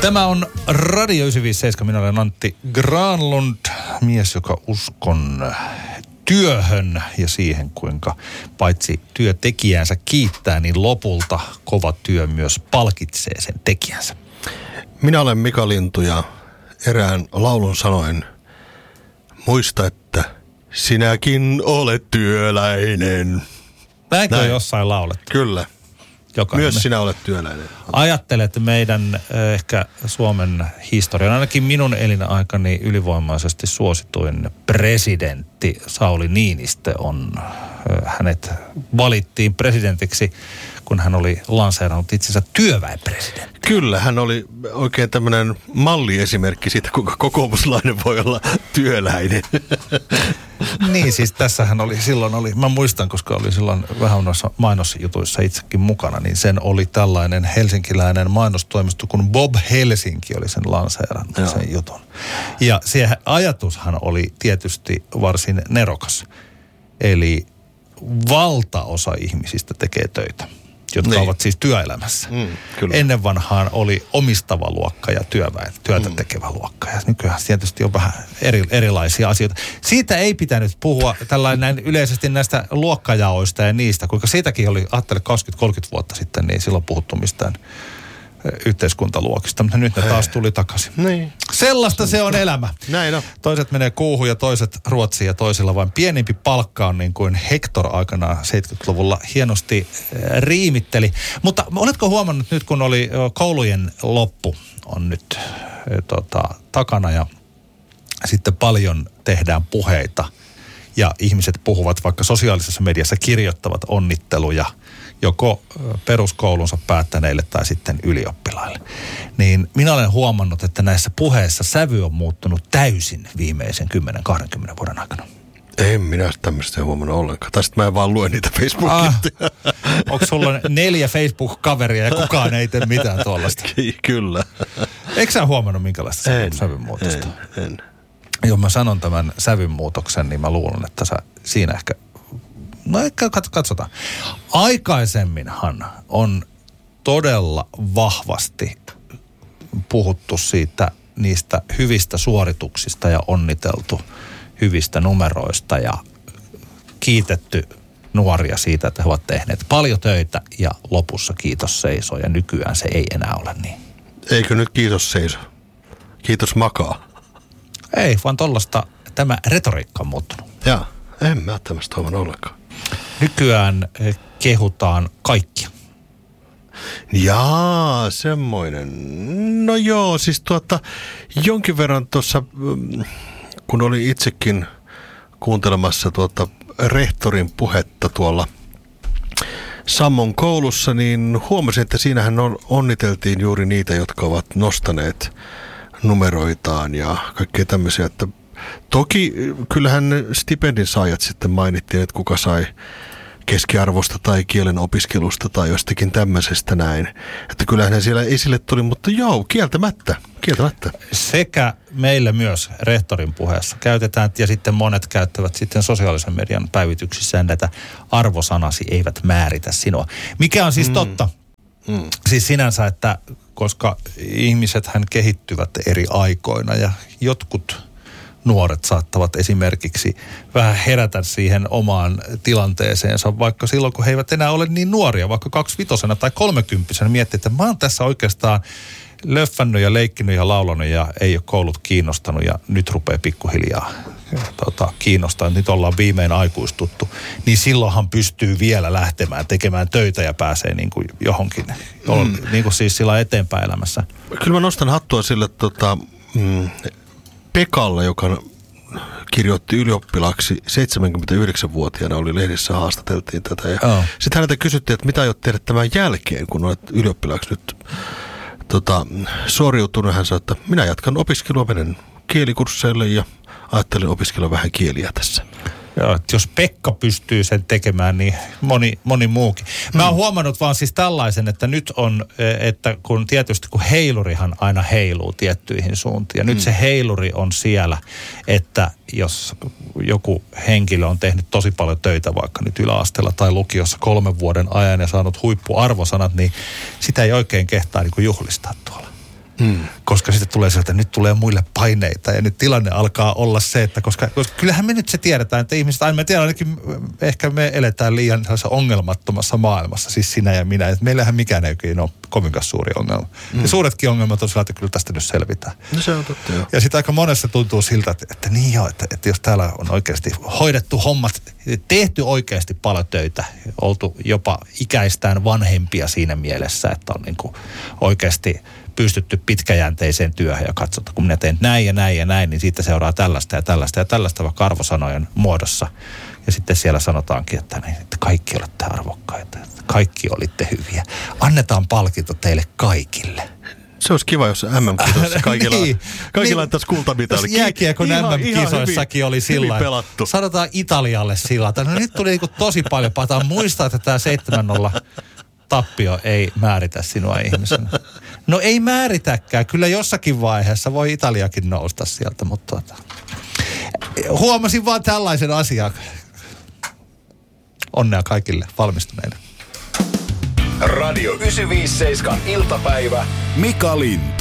Tämä on Radio 957. Minä olen Antti Granlund, mies, joka uskon työhön ja siihen, kuinka paitsi työtekijänsä kiittää, niin lopulta kova työ myös palkitsee sen tekijänsä. Minä olen Mika Lintu ja erään laulun sanoen muista, että sinäkin olet työläinen. Näinkö jossain laulettu? Kyllä. Jokainen. Myös sinä olet työläinen. Ajattelen, että meidän ehkä Suomen historian, ainakin minun elinaikani ylivoimaisesti suosituin presidentti Sauli Niinistö on, hänet valittiin presidentiksi, kun hän oli lanseerannut itsensä työväenpresidentti. Kyllä, hän oli oikein tämmöinen malliesimerkki siitä, kuinka kokoomuslainen voi olla työläinen. Niin, siis tässähän oli, mä muistan, koska oli silloin vähän noissa mainosjutuissa itsekin mukana, niin sen oli tällainen helsinkiläinen mainostoimisto, kun Bob Helsinki oli sen lanseerannut sen jutun. Ja se ajatushan oli tietysti varsin nerokas. Eli valtaosa ihmisistä tekee töitä, jotka ovat siis työelämässä. Ennen vanhaan oli omistava luokka ja työtä tekevä luokka. Ja nykyään tietysti on vähän erilaisia asioita. Siitä ei pitänyt puhua tällainen yleisesti näistä luokkajaoista ja niistä, kuinka siitäkin oli, ajattele 20-30 vuotta sitten, niin silloin puhuttu mistään yhteiskuntaluokista, mutta nyt ne taas tuli takaisin. Niin. Sellaista se on elämä. Näin on. Toiset menee kuuhun ja toiset Ruotsiin ja toisilla vain pienempi palkka on, niin kuin Hector aikanaan 70-luvulla hienosti riimitteli. Mutta oletko huomannut nyt, kun oli koulujen loppu on nyt takana ja sitten paljon tehdään puheita ja ihmiset puhuvat vaikka sosiaalisessa mediassa, kirjoittavat onnitteluja joko peruskoulunsa päättäneille tai sitten ylioppilaille. Niin minä olen huomannut, että näissä puheissa sävy on muuttunut täysin viimeisen 10-20 vuoden aikana. En minä tämmöistä huomannut ollenkaan. Tai sitten mä en vaan lue niitä Facebookista. Onko sulla 4 Facebook-kaveria ja kukaan ei tee mitään tuollaista? Kyllä. Eikö sä huomannut minkälaista sävyn muutosta? En. Jos mä sanon tämän sävyn muutoksen, niin mä luulen, että sä siinä ehkä... No ehkä katsotaan. Aikaisemminhan on todella vahvasti puhuttu siitä niistä hyvistä suorituksista ja onniteltu hyvistä numeroista ja kiitetty nuoria siitä, että he ovat tehneet paljon töitä ja lopussa kiitos seisoo ja nykyään se ei enää ole niin. Eikö nyt kiitos seiso? Kiitos makaa. Ei, vaan tollaista tämä retoriikka on muuttunut. Jaa, en mä tämmöistä huomannut ollenkaan. Nykyään kehutaan kaikkia. Jaa, semmoinen. No joo, siis jonkin verran tuossa, kun oli itsekin kuuntelemassa rehtorin puhetta tuolla Sammon koulussa, niin huomasin, että siinähän onniteltiin juuri niitä, jotka ovat nostaneet numeroitaan ja kaikkea tämmöisiä, että toki kyllähän ne stipendin saajat sitten mainittiin, että kuka sai keskiarvosta tai kielen opiskelusta tai jostakin tämmöisestä näin. Että kyllähän ne siellä esille tuli, mutta joo, kieltämättä. Sekä meillä myös rehtorin puheessa käytetään ja sitten monet käyttävät sitten sosiaalisen median päivityksissään näitä arvosanasi eivät määritä sinua. Mikä on siis totta? Siis sinänsä, että koska ihmisethän kehittyvät eri aikoina ja jotkut nuoret saattavat esimerkiksi vähän herätä siihen omaan tilanteeseensa, vaikka silloin, kun he eivät enää ole niin nuoria, vaikka 25 tai 30 miettii, että mä oon tässä oikeastaan löffännyt ja leikkinyt ja laulanut ja ei ole koulut kiinnostanut ja nyt rupeaa pikkuhiljaa kiinnostaa, nyt ollaan viimein aikuistuttu, niin silloinhan pystyy vielä lähtemään tekemään töitä ja pääsee niin kuin johonkin, niin kuin siis sillä eteenpäin elämässä. Kyllä mä nostan hattua sille Pekalle, joka kirjoitti ylioppilaaksi 79-vuotiaana, oli lehdessä, haastateltiin tätä. Ja sitten häneltä kysyttiin, että mitä aiot tehdä tämän jälkeen, kun olet ylioppilaaksi nyt suoriutunut. Hän sanoi, että minä jatkan opiskelua, menen kielikursseille ja ajattelin opiskella vähän kieliä tässä. Joo, että jos Pekka pystyy sen tekemään, niin moni muukin. Mä oon huomannut vaan siis tällaisen, että nyt on, että kun tietysti kun heilurihan aina heiluu tiettyihin suuntiin. Ja nyt se heiluri on siellä, että jos joku henkilö on tehnyt tosi paljon töitä vaikka nyt yläasteella tai lukiossa 3 vuoden ajan ja saanut huippuarvosanat, niin sitä ei oikein kehtaa niin kuin juhlistaa tuolla. Koska sitten tulee sieltä, että nyt tulee muille paineita ja nyt tilanne alkaa olla se, että koska kyllähän me nyt se tiedetään, että ihmiset, aina me tiedän ainakin, ehkä me eletään liian sellaisessa ongelmattomassa maailmassa, siis sinä ja minä, että meillähän mikään ei ole kovinkaan suuri ongelma. Ja suuretkin ongelmat on sillä, että kyllä tästä nyt selvitään. No se on totta, joo. Ja sitten aika monessa tuntuu siltä, että niin joo, että jos täällä on oikeasti hoidettu hommat, tehty oikeasti paljon töitä, oltu jopa ikäistään vanhempia siinä mielessä, että on niin kuin oikeasti pystytty pitkäjänteiseen työhön ja katsotaan, kun minä teen näin ja näin ja näin, niin siitä seuraa tällaista ja tällaista ja tällaista vaikka arvosanojen muodossa. Ja sitten siellä sanotaankin, että kaikki olette arvokkaita, että kaikki olitte hyviä. Annetaan palkinto teille kaikille. Se olisi kiva, jos MM-kisoissa kaikilla taas kultamitali. Jääkiekon MM-kisoissakin oli sillä pelattu. Sanotaan Italialle sillä, että no nyt tuli niin tosi paljon pataa. Muistaa, että tämä 7-0 tappio ei määritä sinua ihmisenä. No ei määritäkään. Kyllä jossakin vaiheessa voi Italiakin nousta sieltä, mutta huomasin vaan tällaisen asian. Onnea kaikille valmistuneille. Radio 957 iltapäivä. Mika Lintu.